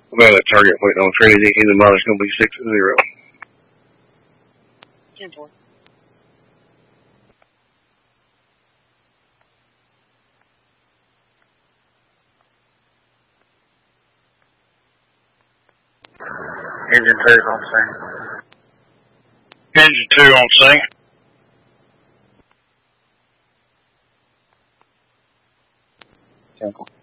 Well, that target waiting on Trinity, and the mileage going to be 6-0. 10-4. Engine 2's on scene. Engine 2 on scene. Chemical.